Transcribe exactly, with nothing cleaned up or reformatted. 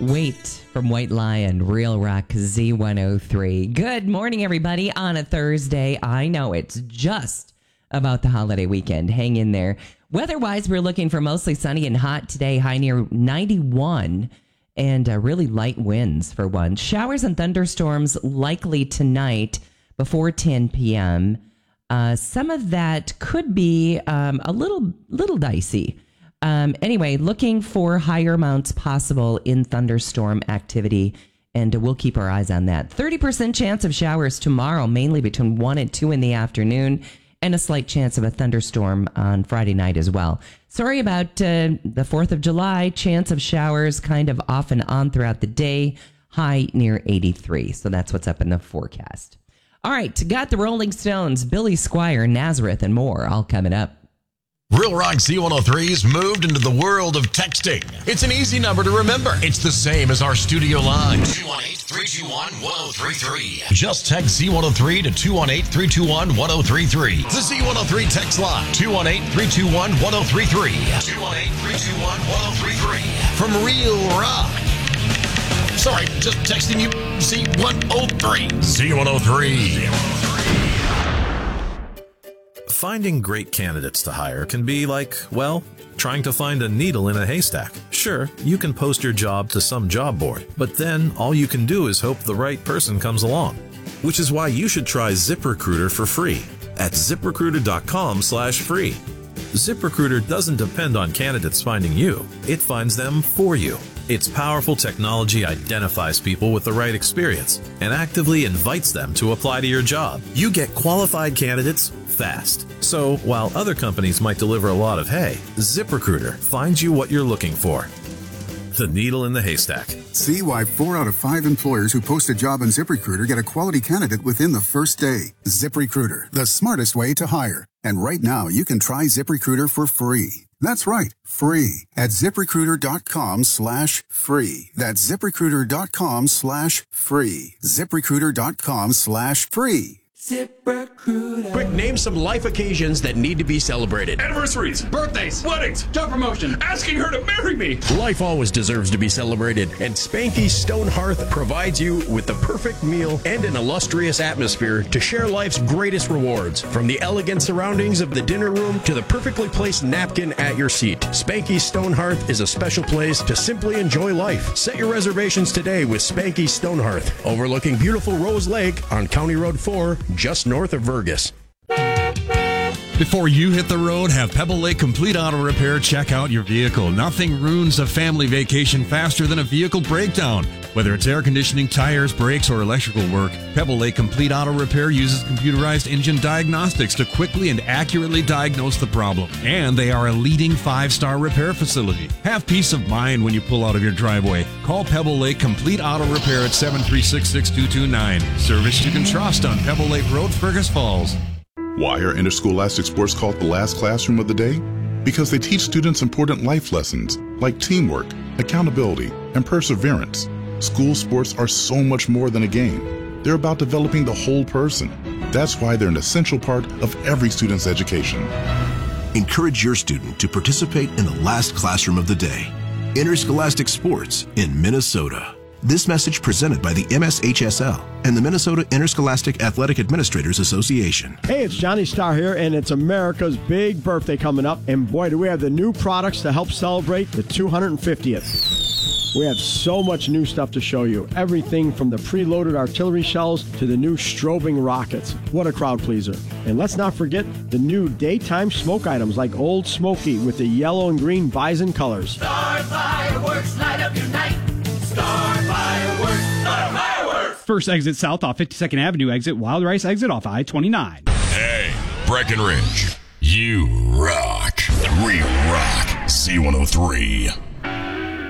Wait from White Lion, Real Rock Z one oh three. Good morning, everybody, on a Thursday. I know it's just about the holiday weekend. Hang in there. Weather-wise, we're looking for mostly sunny and hot today, high near ninety-one, and uh, really light winds for one. Showers and thunderstorms likely tonight before ten p.m. Uh, some of that could be um, a little little dicey. Um, anyway, looking for higher amounts possible in thunderstorm activity, and we'll keep our eyes on that. thirty percent chance of showers tomorrow, mainly between one and two in the afternoon, and a slight chance of a thunderstorm on Friday night as well. Sorry about uh, the fourth of July. Chance of showers kind of off and on throughout the day, high near eighty-three. So that's what's up in the forecast. All right, got the Rolling Stones, Billy Squier, Nazareth, and more all coming up. Real Rock Z one oh three's moved into the world of texting. It's an easy number to remember. It's the same as our studio line. two one eight, three two one, one oh three three. Just text Z one oh three to two one eight, three two one, one oh three three. The Z one oh three text line. two one eight, three two one, one oh three three. two one eight, three two one, one oh three three. From Real Rock. Sorry, just texting you Z one oh three. Z one oh three. Finding great candidates to hire can be like, well, trying to find a needle in a haystack. Sure, you can post your job to some job board, but then all you can do is hope the right person comes along. Which is why you should try ZipRecruiter for free at ZipRecruiter.com slash free. ZipRecruiter doesn't depend on candidates finding you. It finds them for you. Its powerful technology identifies people with the right experience and actively invites them to apply to your job. You get qualified candidates fast. So while other companies might deliver a lot of hay, ZipRecruiter finds you what you're looking for. The needle in the haystack. See why four out of five employers who post a job on ZipRecruiter get a quality candidate within the first day. ZipRecruiter, the smartest way to hire. And right now, you can try ZipRecruiter for free. That's right, free at ZipRecruiter.com slash free. That's ZipRecruiter.com slash free. ZipRecruiter.com slash free. ZipRecruiter. Quick, name some life occasions that need to be celebrated. Anniversaries, birthdays, weddings, Job promotion, asking her to marry me. Life always deserves to be celebrated, and Spanky Stone Hearth provides you with the perfect meal and an illustrious atmosphere to share life's greatest rewards. From the elegant surroundings of the dinner room to the perfectly placed napkin at your seat, Spanky Stone Hearth is a special place to simply enjoy life. Set your reservations today with Spanky Stone Hearth, overlooking beautiful Rose Lake on County Road four, just north of Vergas. Before you hit the road, have Pebble Lake Complete Auto Repair check out your vehicle. Nothing ruins a family vacation faster than a vehicle breakdown. Whether it's air conditioning, tires, brakes, or electrical work, Pebble Lake Complete Auto Repair uses computerized engine diagnostics to quickly and accurately diagnose the problem. And they are a leading five-star repair facility. Have peace of mind when you pull out of your driveway. Call Pebble Lake Complete Auto Repair at seven three six, six two two nine. Service you can trust on Pebble Lake Road, Fergus Falls. Why are interscholastic sports called the last classroom of the day? Because they teach students important life lessons like teamwork, accountability, and perseverance. School sports are so much more than a game. They're about developing the whole person. That's why they're an essential part of every student's education. Encourage your student to participate in the last classroom of the day. Interscholastic sports in Minnesota. This message presented by the M S H S L and the Minnesota Interscholastic Athletic Administrators Association. Hey, it's Johnny Starr here, and it's America's big birthday coming up. And boy, do we have the new products to help celebrate the two hundred fiftieth. We have so much new stuff to show you. Everything from the preloaded artillery shells to the new strobing rockets. What a crowd pleaser. And let's not forget the new daytime smoke items like Old Smoky with the yellow and green bison colors. Star fireworks light up your night. Star fireworks, star fireworks. First exit south off fifty-second Avenue exit, Wild Rice exit off I twenty-nine. Hey, Breckenridge, you rock. Real Rock Z one oh three.